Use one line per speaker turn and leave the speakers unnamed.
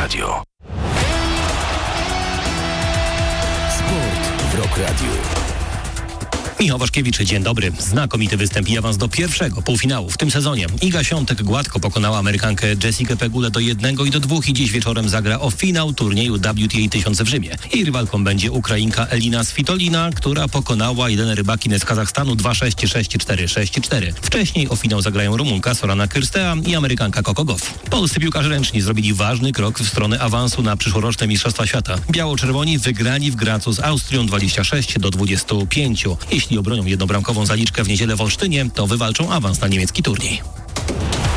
Radio.
Sport w Rock Radio.
Michał Waszkiewicz, dzień dobry. Znakomity występ i awans do pierwszego półfinału w tym sezonie. Iga Świątek gładko pokonała Amerykankę Jessikę Pegulę do 1 i do 2 i dziś wieczorem zagra o finał turnieju WTA 1000 w Rzymie. Jej rywalką będzie Ukrainka Elina Svitolina, która pokonała Jelenę Rybakinę z Kazachstanu 2-6, 6-4, 6-4. Wcześniej o finał zagrają Rumunka Sorana Kyrstea i Amerykanka Coco Gauff. Polscy piłkarze ręczni zrobili ważny krok w stronę awansu na przyszłoroczne Mistrzostwa Świata. Biało-czerwoni wygrali w Gracu z Austrią 26-25. Jeśli obronią jednobramkową zaliczkę w niedzielę w Olsztynie, to wywalczą awans na niemiecki turniej.